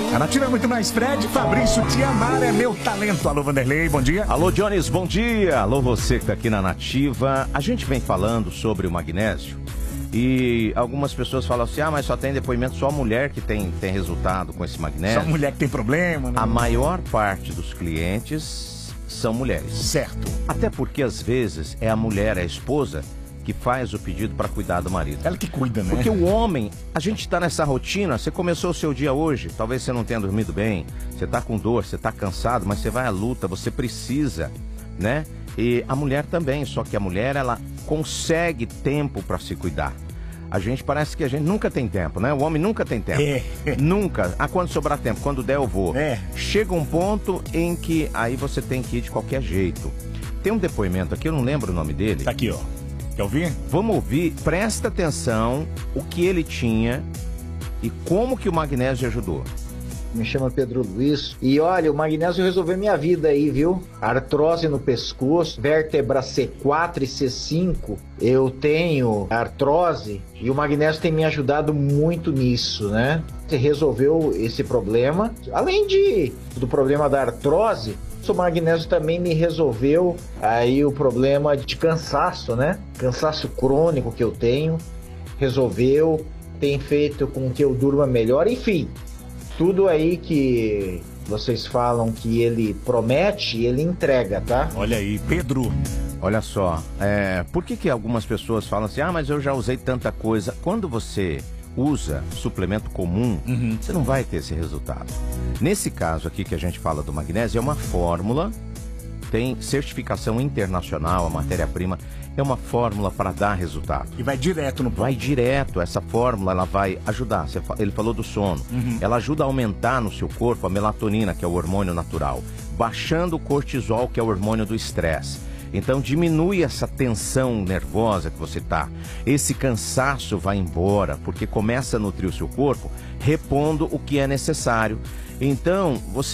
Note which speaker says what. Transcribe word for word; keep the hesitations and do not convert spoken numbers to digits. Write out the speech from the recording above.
Speaker 1: A Nativa é muito mais. Fred, Fabrício, Te Amar é meu talento. Alô, Vanderlei, bom dia.
Speaker 2: Alô, Jones, bom dia. Alô, você que tá aqui na Nativa. A gente vem falando sobre o magnésio e algumas pessoas falam assim, ah, mas só tem depoimento, só mulher que tem, tem resultado com esse magnésio.
Speaker 1: Só mulher que tem problema, né?
Speaker 2: A maior parte dos clientes são mulheres.
Speaker 1: Certo.
Speaker 2: Até porque, às vezes, é a mulher, a esposa, que faz o pedido para cuidar do marido.
Speaker 1: Ela que cuida, né?
Speaker 2: Porque o homem, a gente está nessa rotina, você começou o seu dia hoje, talvez você não tenha dormido bem, você está com dor, você está cansado, mas você vai à luta, você precisa, né? E a mulher também, só que a mulher, ela consegue tempo para se cuidar. A gente parece que a gente nunca tem tempo, né? O homem nunca tem tempo.
Speaker 1: É.
Speaker 2: Nunca. Ah, quando sobrar tempo, quando der eu vou.
Speaker 1: É.
Speaker 2: Chega um ponto em que aí você tem que ir de qualquer jeito. Tem um depoimento aqui, eu não lembro o nome dele.
Speaker 1: Tá aqui, ó. Quer ouvir?
Speaker 2: Vamos ouvir, presta atenção o que ele tinha e como que o magnésio ajudou.
Speaker 3: Me chama Pedro Luiz. E olha, o magnésio resolveu minha vida aí, viu? Artrose no pescoço, vértebra C quatro e C cinco. Eu tenho artrose e o magnésio tem me ajudado muito nisso, né? Resolveu esse problema. Além de, do problema da artrose, o magnésio também me resolveu aí o problema de cansaço, né? Cansaço crônico que eu tenho. Resolveu, tem feito com que eu durma melhor, enfim. Tudo aí que vocês falam que ele promete, ele entrega, tá?
Speaker 1: Olha aí, Pedro.
Speaker 2: Olha só, é, por que que algumas pessoas falam assim, ah, mas eu já usei tanta coisa. Quando você usa suplemento comum, uhum. você não vai ter esse resultado. Nesse caso aqui que a gente fala do magnésio, é uma fórmula, tem certificação internacional, a matéria-prima é uma fórmula para dar resultado.
Speaker 1: E vai direto no ponto.
Speaker 2: Vai direto, essa fórmula ela vai ajudar, ele falou do sono, uhum. ela ajuda a aumentar no seu corpo a melatonina, que é o hormônio natural, baixando o cortisol, que é o hormônio do estresse. Então diminui essa tensão nervosa que você tá. Esse cansaço vai embora, porque começa a nutrir o seu corpo, repondo o que é necessário. Então, você